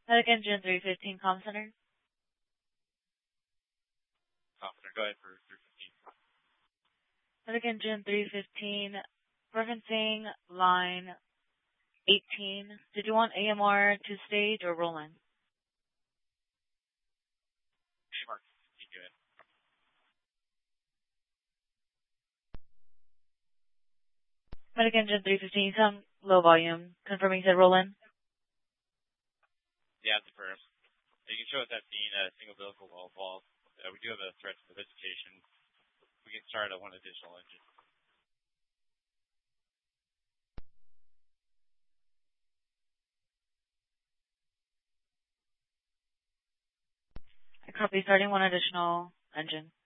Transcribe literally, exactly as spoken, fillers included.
Medic Engine three fifteen, Comm Center. Comm Center, go ahead for three fifteen. Medic Engine three fifteen, referencing line eighteen. Did you want A M R to stage or roll in? A M R, go ahead. Medic Engine three fifteen, some low volume. Confirming you said roll in? Yeah, that's confirmed. You can show us that being a single biblical wall fault. Uh, we do have a threat to the vegetation. We can start at one additional engine. I copy, starting one additional engine.